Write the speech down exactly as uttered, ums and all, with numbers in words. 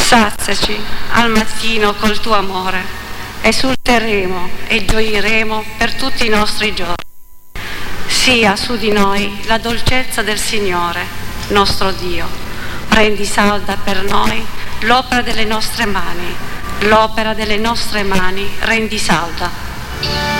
Saziaci al mattino col tuo amore, esulteremo e gioiremo per tutti i nostri giorni. Sia su di noi la dolcezza del Signore, nostro Dio. Rendi salda per noi l'opera delle nostre mani, l'opera delle nostre mani rendi salda.